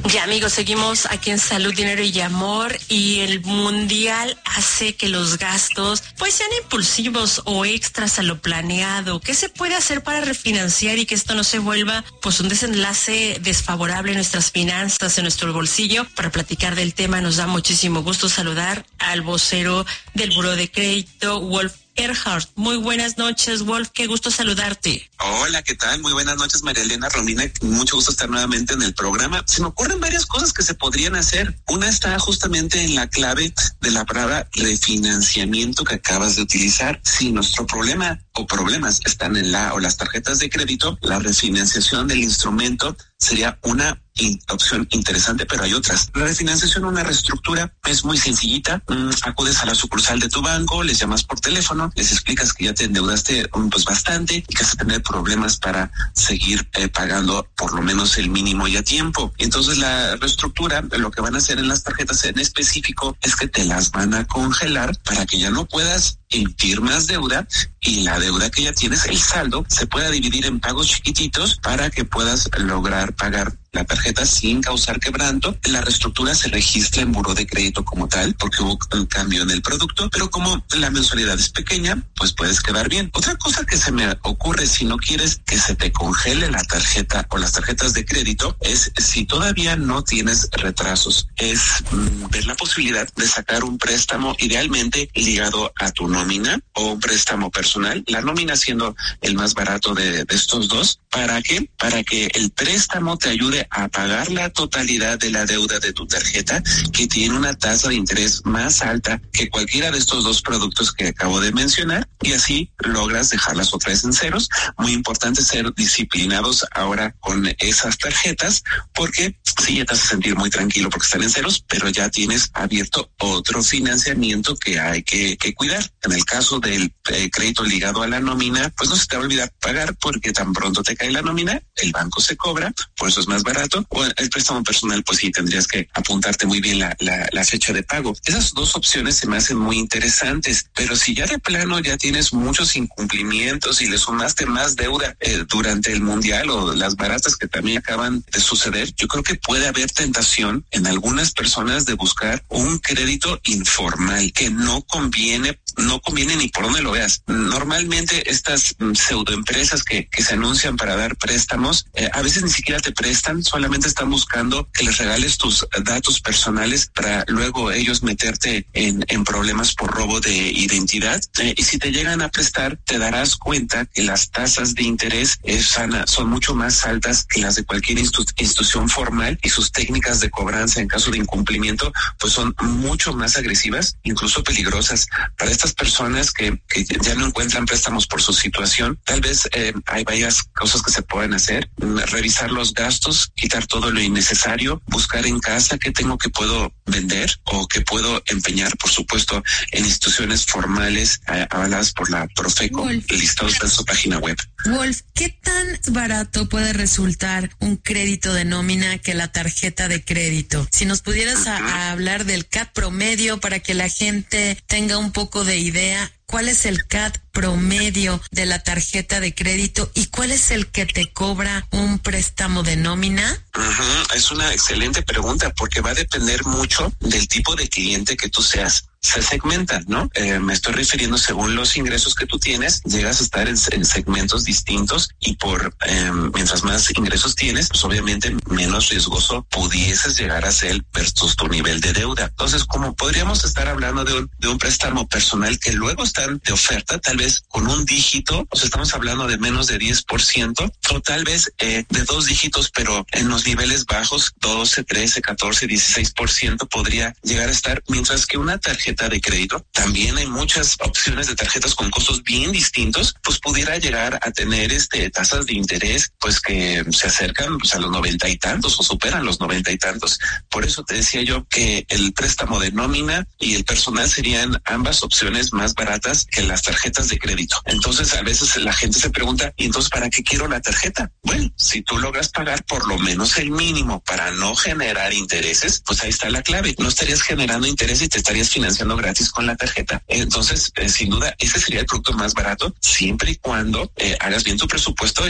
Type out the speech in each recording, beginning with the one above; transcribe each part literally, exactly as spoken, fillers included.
Ya amigos, seguimos aquí en Salud, Dinero y Amor, y el mundial hace que los gastos pues sean impulsivos o extras a lo planeado. ¿Qué se puede hacer para refinanciar y que esto no se vuelva pues un desenlace desfavorable en nuestras finanzas, en nuestro bolsillo? Para platicar del tema nos da muchísimo gusto saludar al vocero del Buró de Crédito, Wolf Erhardt. Muy buenas noches, Wolf, qué gusto saludarte. Hola, ¿qué tal? Muy buenas noches, María Elena, Romina, mucho gusto estar nuevamente en el programa. Se me ocurren varias cosas que se podrían hacer. Una está justamente en la clave de la palabra refinanciamiento que acabas de utilizar. Si nuestro problema o problemas están en la o las tarjetas de crédito, la refinanciación del instrumento sería una in, opción interesante, pero hay otras. La refinanciación, una reestructura, es muy sencillita. Mm, acudes a la sucursal de tu banco, les llamas por teléfono, les explicas que ya te endeudaste um, pues bastante y que vas a tener problemas para seguir eh, pagando por lo menos el mínimo y a tiempo. Entonces la reestructura, lo que van a hacer en las tarjetas en específico es que te las van a congelar para que ya no puedas emitir más deuda y la deuda que ya tienes, el saldo, se pueda dividir en pagos chiquititos para que puedas lograr pagar la tarjeta sin causar quebranto. La reestructura se registra en Buró de Crédito como tal, porque hubo un cambio en el producto, pero como la mensualidad es pequeña, pues puedes quedar bien. Otra cosa que se me ocurre, si no quieres que se te congele la tarjeta o las tarjetas de crédito, es si todavía no tienes retrasos, es mmm, ver la posibilidad de sacar un préstamo idealmente ligado a tu nómina o un préstamo personal, la nómina siendo el más barato de, de estos dos. ¿Para qué? Para que el préstamo te ayude a pagar la totalidad de la deuda de tu tarjeta, que tiene una tasa de interés más alta que cualquiera de estos dos productos que acabo de mencionar, y así logras dejarlas otra vez en ceros. Muy importante ser disciplinados ahora con esas tarjetas, porque sí, ya te vas a sentir muy tranquilo porque están en ceros, pero ya tienes abierto otro financiamiento que hay que, que cuidar. En el caso del eh, crédito ligado a la nómina, pues no se te va a olvidar pagar, porque tan pronto te cae la nómina, el banco se cobra, por eso es más barato. O el préstamo personal, pues sí, tendrías que apuntarte muy bien la, la, la fecha de pago. Esas dos opciones se me hacen muy interesantes, pero si ya de plano ya tienes muchos incumplimientos y le sumaste más deuda eh, durante el mundial o las baratas que también acaban de suceder, yo creo que puede haber tentación en algunas personas de buscar un crédito informal que no conviene, no conviene ni por donde lo veas. Normalmente estas mm, pseudoempresas que, que se anuncian para dar préstamos, eh, a veces ni siquiera te prestan, solamente están buscando que les regales tus datos personales para luego ellos meterte en, en problemas por robo de identidad. Eh, y si te llegan a prestar, te darás cuenta que las tasas de interés eh, son, son mucho más altas que las de cualquier institu- institución formal, y sus técnicas de cobranza en caso de incumplimiento pues son mucho más agresivas, incluso peligrosas. Para estas personas que, que ya no encuentran préstamos por su situación, tal vez eh, hay varias cosas que se pueden hacer. Revisar los gastos, quitar todo lo innecesario, buscar en casa qué tengo que puedo vender o que puedo empeñar, por supuesto, en instituciones formales eh, avaladas por la Profeco, Wolf, listados en su página web. Wolf, ¿qué tan barato puede resultar un crédito de nómina que la tarjeta de crédito? Si nos pudieras uh-huh. a, a hablar del C A D promedio para que la gente tenga un poco de idea. ¿Cuál es el C A D promedio de la tarjeta de crédito y cuál es el que te cobra un préstamo de nómina? Uh-huh. Es una excelente pregunta, porque va a depender mucho del tipo de cliente que tú seas. Se segmentan, ¿no? Eh, me estoy refiriendo según los ingresos que tú tienes, llegas a estar en, en segmentos distintos, y por eh, mientras más ingresos tienes, pues obviamente menos riesgoso pudieses llegar a ser versus tu nivel de deuda. Entonces, como podríamos estar hablando de un, de un préstamo personal que luego están de oferta, tal vez con un dígito, o sea, estamos hablando de menos de diez por ciento, o tal vez eh, de dos dígitos, pero en los niveles bajos, doce, trece, catorce, dieciséis por ciento podría llegar a estar, mientras que una tarjeta de crédito, también hay muchas opciones de tarjetas con costos bien distintos, pues pudiera llegar a tener este tasas de interés pues que se acercan pues, a los noventa y tantos o superan los noventa y tantos. Por eso te decía yo que el préstamo de nómina y el personal serían ambas opciones más baratas que las tarjetas de crédito. Entonces a veces la gente se pregunta, ¿y entonces para qué quiero la tarjeta? Bueno, si tú logras pagar por lo menos el mínimo para no generar intereses, pues ahí está la clave. No estarías generando interés y te estarías financiando gratis con la tarjeta. Entonces, eh, sin duda, ese sería el producto más barato, siempre y cuando eh, hagas bien tu presupuesto y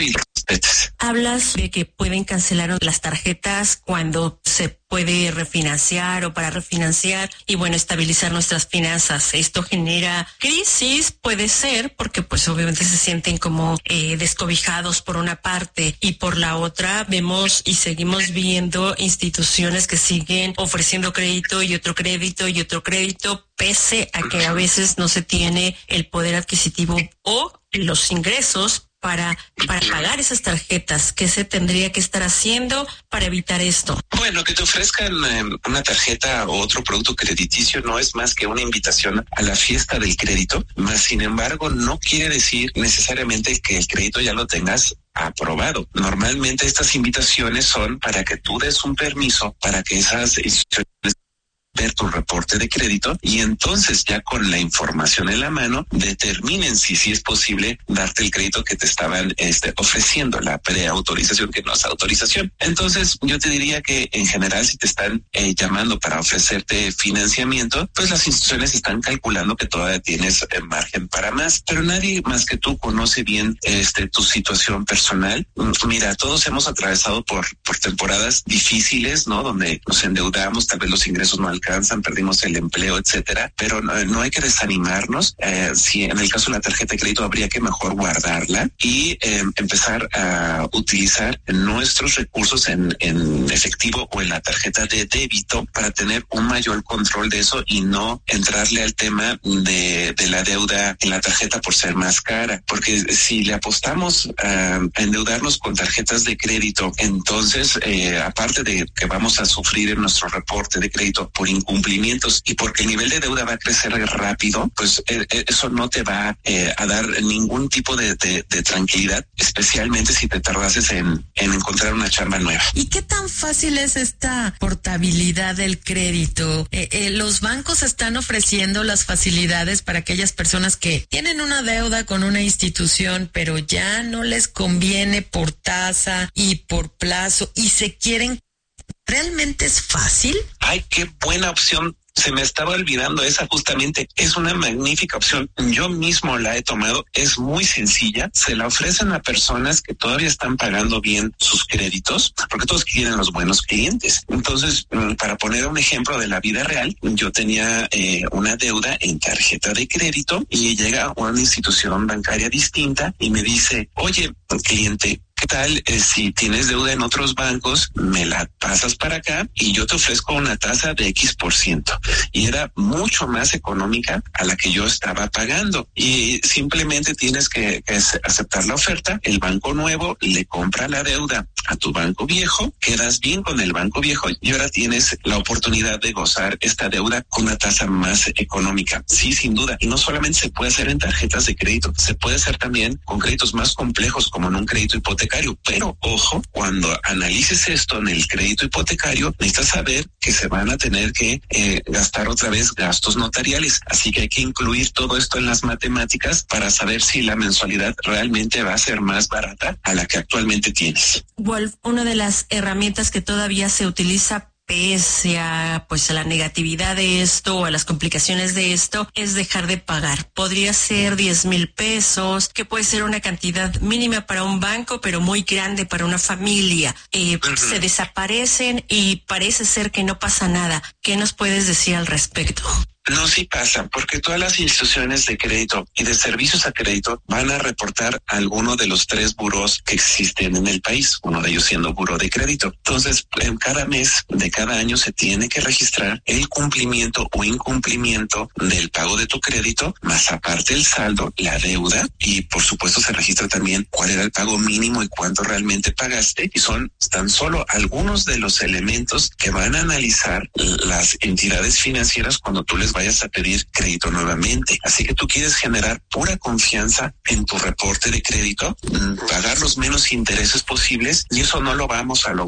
respetes. Hablas de que pueden cancelar las tarjetas cuando se puede refinanciar o para refinanciar y bueno, estabilizar nuestras finanzas. Esto genera crisis, puede ser, porque pues obviamente se sienten como eh, descobijados por una parte y por la otra vemos y seguimos viendo instituciones que siguen ofreciendo crédito y otro crédito y otro crédito, pese a que a veces no se tiene el poder adquisitivo o los ingresos para para pagar esas tarjetas. ¿Qué se tendría que estar haciendo para evitar esto? Bueno, que te ofrezcan eh, una tarjeta o otro producto crediticio no es más que una invitación a la fiesta del crédito, más sin embargo no quiere decir necesariamente que el crédito ya lo tengas aprobado. Normalmente estas invitaciones son para que tú des un permiso para que esas instituciones ver tu reporte de crédito y entonces ya con la información en la mano determinen si sí es posible darte el crédito que te estaban este, ofreciendo, la preautorización que no es autorización. Entonces yo te diría que en general si te están eh, llamando para ofrecerte financiamiento, pues las instituciones están calculando que todavía tienes eh, margen para más, pero nadie más que tú conoce bien este tu situación personal. Mira, todos hemos atravesado por, por temporadas difíciles, ¿no? Donde nos endeudamos, tal vez los ingresos no alcanzan, perdimos el empleo, etcétera, pero no, no hay que desanimarnos. Eh, si en el caso de la tarjeta de crédito habría que mejor guardarla y eh, empezar a utilizar nuestros recursos en, en efectivo o en la tarjeta de débito para tener un mayor control de eso y no entrarle al tema de, de la deuda en la tarjeta por ser más cara, porque si le apostamos a, a endeudarnos con tarjetas de crédito, entonces eh, aparte de que vamos a sufrir en nuestro reporte de crédito por incumplimientos y porque el nivel de deuda va a crecer rápido, pues eh, eso no te va eh, a dar ningún tipo de, de, de tranquilidad, especialmente si te tardases en, en encontrar una chamba nueva. ¿Y qué tan fácil es esta portabilidad del crédito? Eh, eh, los bancos están ofreciendo las facilidades para aquellas personas que tienen una deuda con una institución, pero ya no les conviene por tasa y por plazo y se quieren. ¿Realmente es fácil? Ay, qué buena opción. Se me estaba olvidando esa justamente. Es una magnífica opción. Yo mismo la he tomado. Es muy sencilla. Se la ofrecen a personas que todavía están pagando bien sus créditos, porque todos quieren los buenos clientes. Entonces, para poner un ejemplo de la vida real, yo tenía eh, una deuda en tarjeta de crédito y llega una institución bancaria distinta y me dice, oye, cliente, ¿qué tal eh, si tienes deuda en otros bancos, me la pasas para acá y yo te ofrezco una tasa de X por ciento? Y era mucho más económica a la que yo estaba pagando. Y simplemente tienes que, que aceptar la oferta. El banco nuevo le compra la deuda a tu banco viejo, quedas bien con el banco viejo y ahora tienes la oportunidad de gozar esta deuda con una tasa más económica. Sí, sin duda. Y no solamente se puede hacer en tarjetas de crédito, se puede hacer también con créditos más complejos como en un crédito hipotecario. Pero ojo, cuando analices esto en el crédito hipotecario, necesitas saber que se van a tener que eh, gastar otra vez gastos notariales. Así que hay que incluir todo esto en las matemáticas para saber si la mensualidad realmente va a ser más barata a la que actualmente tienes. Wolf, una de las herramientas que todavía se utiliza pese a pues a la negatividad de esto o a las complicaciones de esto es dejar de pagar. Podría ser diez mil pesos, que puede ser una cantidad mínima para un banco, pero muy grande para una familia. Eh, uh-huh. Se desaparecen y parece ser que no pasa nada. ¿Qué nos puedes decir al respecto? No, sí pasa, porque todas las instituciones de crédito y de servicios a crédito van a reportar a alguno de los tres burós que existen en el país, uno de ellos siendo buró de crédito. Entonces, en cada mes de cada año se tiene que registrar el cumplimiento o incumplimiento del pago de tu crédito, más aparte el saldo, la deuda, y por supuesto se registra también cuál era el pago mínimo y cuánto realmente pagaste, y son tan solo algunos de los elementos que van a analizar las entidades financieras cuando tú les vayas a pedir crédito nuevamente. Así que tú quieres generar pura confianza en tu reporte de crédito, pagar los menos intereses posibles, y eso no lo vamos a lograr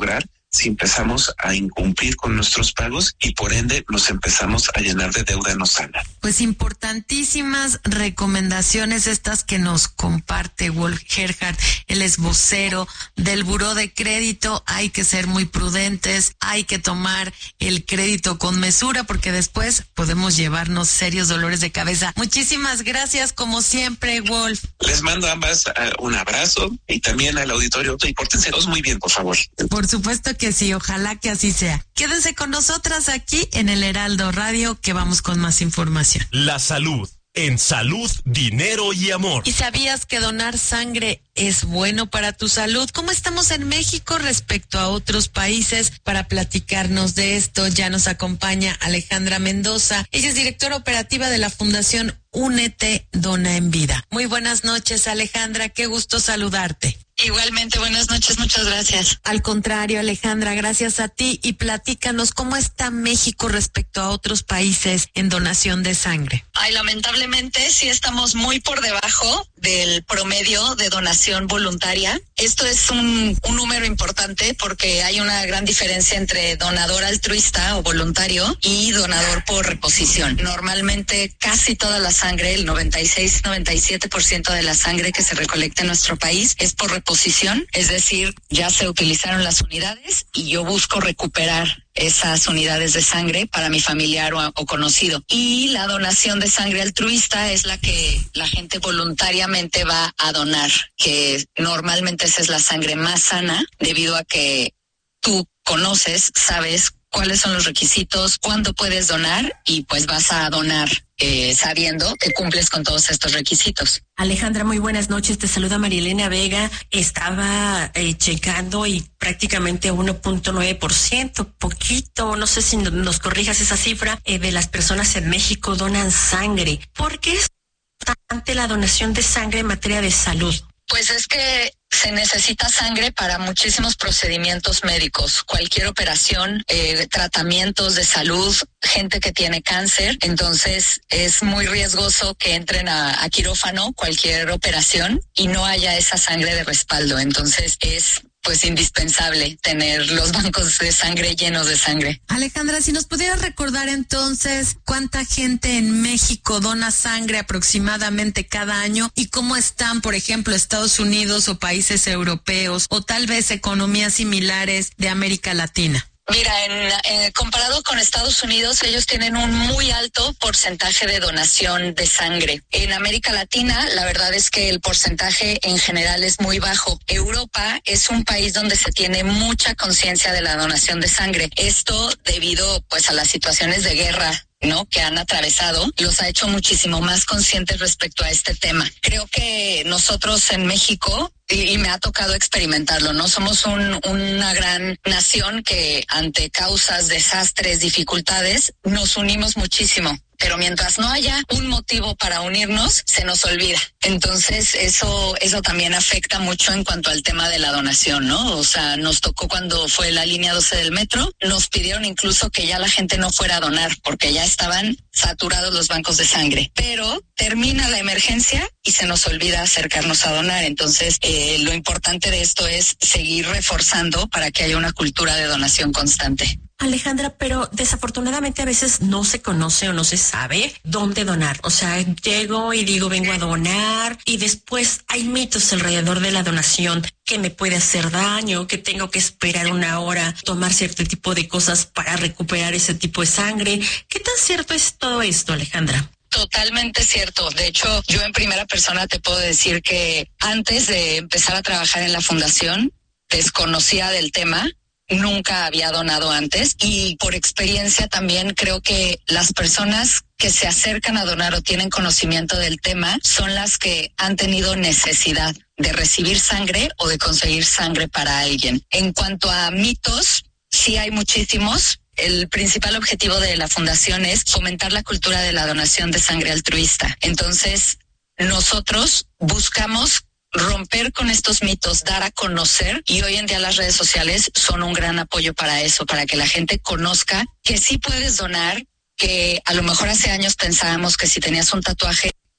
si empezamos a incumplir con nuestros pagos y por ende nos empezamos a llenar de deuda no sana. Pues importantísimas recomendaciones estas que nos comparte Wolf Gerhardt. Él es vocero del Buró de Crédito. Hay que ser muy prudentes, hay que tomar el crédito con mesura porque después podemos llevarnos serios dolores de cabeza. Muchísimas gracias como siempre, Wolf. Les mando a ambas uh, un abrazo y también al auditorio. Y pórtense todos muy bien, por favor. Por supuesto que sí, ojalá que así sea. Quédense con nosotras aquí en el Heraldo Radio, que vamos con más información. La salud, en salud, dinero y amor. ¿Y sabías que donar sangre es bueno para tu salud? ¿Cómo estamos en México respecto a otros países? Para platicarnos de esto ya nos acompaña Alejandra Mendoza. Ella es directora operativa de la Fundación Únete, Dona en Vida. Muy buenas noches, Alejandra, qué gusto saludarte. Igualmente, buenas noches, muchas gracias. Al contrario, Alejandra, gracias a ti y platícanos cómo está México respecto a otros países en donación de sangre. Ay, lamentablemente sí estamos muy por debajo del promedio de donación voluntaria. Esto es un, un número importante porque hay una gran diferencia entre donador altruista o voluntario y donador por reposición. Normalmente casi toda la sangre, el noventa y seis, noventa y siete por ciento de la sangre que se recolecta en nuestro país es por reposición, es decir, ya se utilizaron las unidades y yo busco recuperar esas unidades de sangre para mi familiar o, o conocido. Y la donación de sangre altruista es la que la gente voluntariamente va a donar, que normalmente esa es la sangre más sana debido a que tú conoces, sabes cuáles son los requisitos, cuándo puedes donar y pues vas a donar eh, sabiendo que cumples con todos estos requisitos. Alejandra, muy buenas noches. Te saluda Marielena Vega. Estaba eh, checando y prácticamente uno punto nueve por ciento, poquito, no sé si nos corrijas esa cifra, eh, de las personas en México donan sangre. ¿Por qué es importante la donación de sangre en materia de salud? Pues es que se necesita sangre para muchísimos procedimientos médicos, cualquier operación, eh, tratamientos de salud, gente que tiene cáncer. Entonces es muy riesgoso que entren a, a quirófano, cualquier operación, y no haya esa sangre de respaldo. Entonces es pues indispensable tener los bancos de sangre llenos de sangre. Alejandra, si nos pudieras recordar entonces cuánta gente en México dona sangre aproximadamente cada año y cómo están, por ejemplo, Estados Unidos o países europeos o tal vez economías similares de América Latina. Mira, en, en, comparado con Estados Unidos, ellos tienen un muy alto porcentaje de donación de sangre. En América Latina, la verdad es que el porcentaje en general es muy bajo. Europa es un país donde se tiene mucha conciencia de la donación de sangre. Esto debido, pues, a las situaciones de guerra, ¿no?, que han atravesado, los ha hecho muchísimo más conscientes respecto a este tema. Creo que nosotros en México, y, y me ha tocado experimentarlo, ¿no? Somos un, una gran nación que ante causas, desastres, dificultades, nos unimos muchísimo. Pero mientras no haya un motivo para unirnos, se nos olvida. Entonces, eso eso también afecta mucho en cuanto al tema de la donación, ¿no? O sea, nos tocó cuando fue la línea doce del metro, nos pidieron incluso que ya la gente no fuera a donar, porque ya estaban saturados los bancos de sangre. Pero termina la emergencia y se nos olvida acercarnos a donar. Entonces, eh, lo importante de esto es seguir reforzando para que haya una cultura de donación constante. Alejandra, pero desafortunadamente a veces no se conoce o no se sabe dónde donar. O sea, llego y digo vengo a donar y después hay mitos alrededor de la donación, que me puede hacer daño, que tengo que esperar una hora, tomar cierto tipo de cosas para recuperar ese tipo de sangre. ¿Qué tan cierto es todo esto, Alejandra? Totalmente cierto. De hecho, yo en primera persona te puedo decir que antes de empezar a trabajar en la fundación, desconocía del tema. Nunca había donado antes y por experiencia también creo que las personas que se acercan a donar o tienen conocimiento del tema son las que han tenido necesidad de recibir sangre o de conseguir sangre para alguien. En cuanto a mitos, sí hay muchísimos. El principal objetivo de la fundación es fomentar la cultura de la donación de sangre altruista. Entonces, nosotros buscamos romper con estos mitos, dar a conocer, y hoy en día las redes sociales son un gran apoyo para eso, para que la gente conozca que sí puedes donar, que a lo mejor hace años pensábamos que si tenías un tatuaje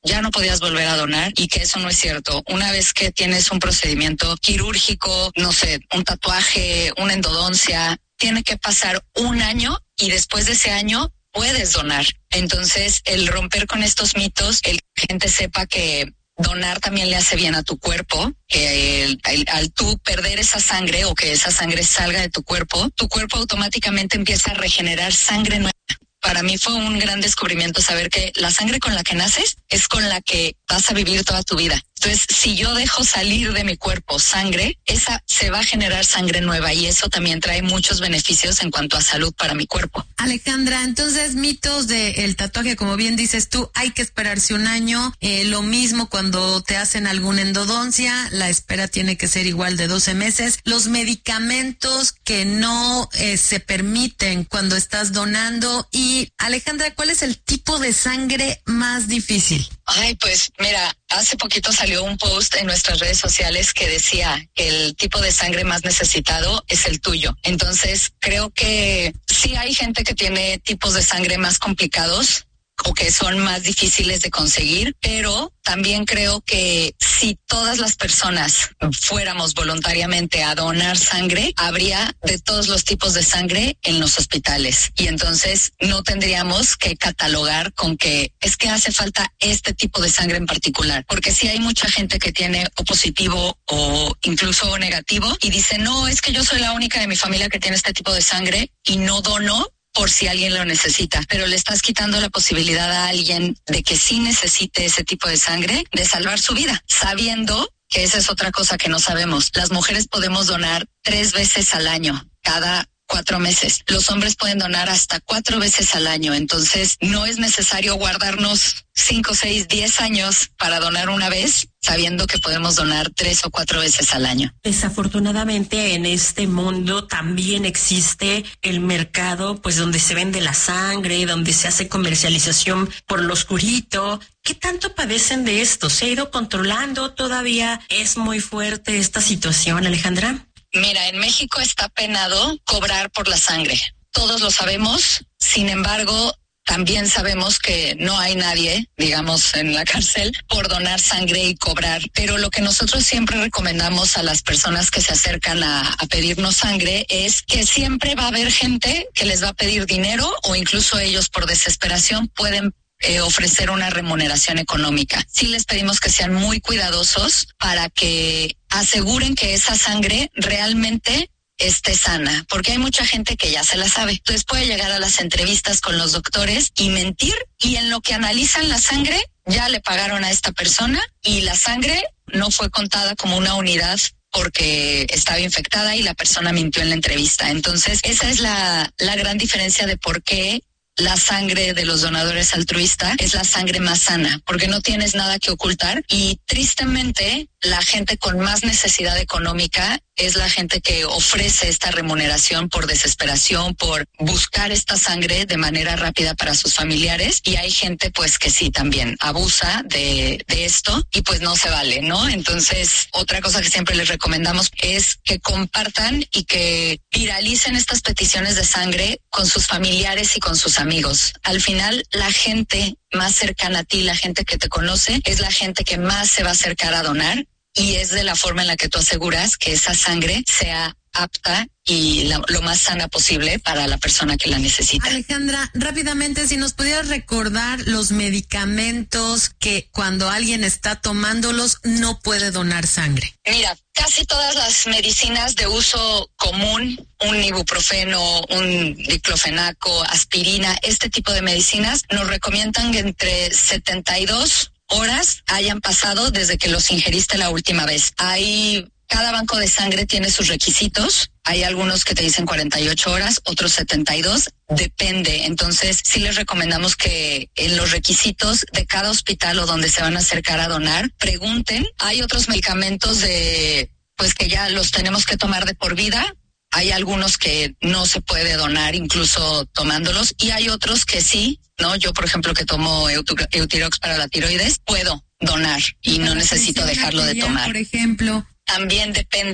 ya no podías volver a donar, y que eso no es cierto. Una vez que tienes un procedimiento quirúrgico, no sé, un tatuaje, una endodoncia, tiene que pasar un año y después de ese año puedes donar. Entonces, el romper con estos mitos, el que la gente sepa que donar también le hace bien a tu cuerpo, que el, el, al tú perder esa sangre o que esa sangre salga de tu cuerpo, tu cuerpo automáticamente empieza a regenerar sangre nueva. Para mí fue un gran descubrimiento saber que la sangre con la que naces es con la que vas a vivir toda tu vida. Entonces, si yo dejo salir de mi cuerpo sangre, esa se va a generar sangre nueva, y eso también trae muchos beneficios en cuanto a salud para mi cuerpo. Alejandra, entonces, mitos del tatuaje, como bien dices tú, hay que esperarse un año. Eh, lo mismo cuando te hacen alguna endodoncia, la espera tiene que ser igual de doce meses. Los medicamentos que no eh, se permiten cuando estás donando. Y, Alejandra, ¿cuál es el tipo de sangre más difícil? Ay, pues mira, hace poquito salió un post en nuestras redes sociales que decía que el tipo de sangre más necesitado es el tuyo. Entonces, creo que sí hay gente que tiene tipos de sangre más complicados o que son más difíciles de conseguir, pero también creo que si todas las personas fuéramos voluntariamente a donar sangre, habría de todos los tipos de sangre en los hospitales, y entonces no tendríamos que catalogar con que es que hace falta este tipo de sangre en particular, porque sí hay mucha gente que tiene o positivo o incluso negativo y dice, no, es que yo soy la única de mi familia que tiene este tipo de sangre y no dono por si alguien lo necesita, pero le estás quitando la posibilidad a alguien de que sí necesite ese tipo de sangre, de salvar su vida, sabiendo que esa es otra cosa que no sabemos. Las mujeres podemos donar tres veces al año, cada cuatro meses. Los hombres pueden donar hasta cuatro veces al año, entonces no es necesario guardarnos cinco, seis, diez años para donar una vez, sabiendo que podemos donar tres o cuatro veces al año. Desafortunadamente en este mundo también existe el mercado, pues donde se vende la sangre, donde se hace comercialización por lo oscurito. ¿Qué tanto padecen de esto? ¿Se ha ido controlando? ¿Todavía es muy fuerte esta situación, Alejandra? Mira, en México está penado cobrar por la sangre. Todos lo sabemos, sin embargo, también sabemos que no hay nadie, digamos, en la cárcel por donar sangre y cobrar. Pero lo que nosotros siempre recomendamos a las personas que se acercan a, a pedirnos sangre es que siempre va a haber gente que les va a pedir dinero, o incluso ellos por desesperación pueden Eh, ofrecer una remuneración económica. Sí les pedimos que sean muy cuidadosos para que aseguren que esa sangre realmente esté sana, porque hay mucha gente que ya se la sabe. Entonces puede llegar a las entrevistas con los doctores y mentir, y en lo que analizan la sangre ya le pagaron a esta persona y la sangre no fue contada como una unidad porque estaba infectada y la persona mintió en la entrevista. Entonces esa es la, la gran diferencia de por qué la sangre de los donadores altruistas es la sangre más sana, porque no tienes nada que ocultar, y tristemente la gente con más necesidad económica es la gente que ofrece esta remuneración por desesperación, por buscar esta sangre de manera rápida para sus familiares, y hay gente pues que sí también abusa de, de esto y pues no se vale, ¿no? Entonces, otra cosa que siempre les recomendamos es que compartan y que viralicen estas peticiones de sangre con sus familiares y con sus amigos. Al final, la gente más cercana a ti, la gente que te conoce, es la gente que más se va a acercar a donar, y es de la forma en la que tú aseguras que esa sangre sea apta y la, lo más sana posible para la persona que la necesita. Alejandra, rápidamente, si nos pudieras recordar los medicamentos que cuando alguien está tomándolos no puede donar sangre. Mira, casi todas las medicinas de uso común, un ibuprofeno, un diclofenaco, aspirina, este tipo de medicinas, nos recomiendan que entre setenta y dos horas hayan pasado desde que los ingeriste la última vez. Hay, cada banco de sangre tiene sus requisitos. Hay algunos que te dicen cuarenta y ocho horas, otros setenta y dos, depende. Entonces, sí les recomendamos que en los requisitos de cada hospital o donde se van a acercar a donar, pregunten. Hay otros medicamentos de, pues que ya los tenemos que tomar de por vida. Hay algunos que no se puede donar incluso tomándolos, y hay otros que sí, ¿no? Yo, por ejemplo, que tomo Eutirox para la tiroides, puedo donar y no necesito dejarlo de tomar. Por ejemplo. También depende.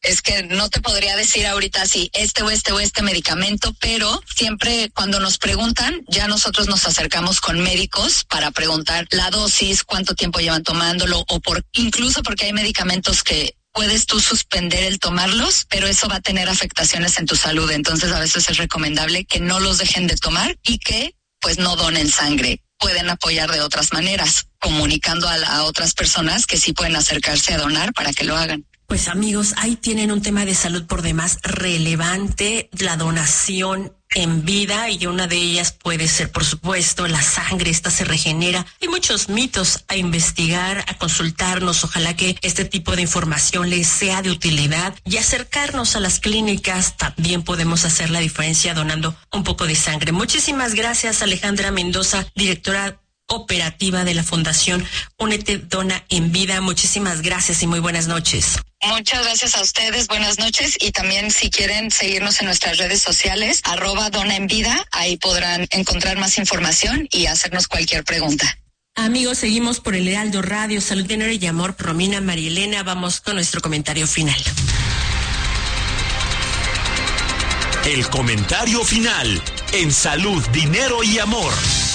es que no te podría decir ahorita si este o este o este medicamento, pero siempre cuando nos preguntan, ya nosotros nos acercamos con médicos para preguntar la dosis, cuánto tiempo llevan tomándolo, o por incluso porque hay medicamentos que puedes tú suspender el tomarlos, pero eso va a tener afectaciones en tu salud. Entonces a veces es recomendable que no los dejen de tomar y que pues no donen sangre. Pueden apoyar de otras maneras, comunicando a, a otras personas que sí pueden acercarse a donar para que lo hagan. Pues amigos, ahí tienen un tema de salud por demás relevante, la donación en vida, y una de ellas puede ser, por supuesto, la sangre. Esta se regenera. Hay muchos mitos a investigar, a consultarnos. Ojalá que este tipo de información les sea de utilidad, y acercarnos a las clínicas. También podemos hacer la diferencia donando un poco de sangre. Muchísimas gracias, Alejandra Mendoza, directora operativa de la Fundación Únete Dona en Vida. Muchísimas gracias y muy buenas noches. Muchas gracias a ustedes, buenas noches, y también si quieren seguirnos en nuestras redes sociales, arroba Dona en Vida, ahí podrán encontrar más información y hacernos cualquier pregunta. Amigos, seguimos por el Heraldo Radio, Salud, Dinero y Amor. Romina, Marielena, vamos con nuestro comentario final. El comentario final en Salud, Dinero y Amor.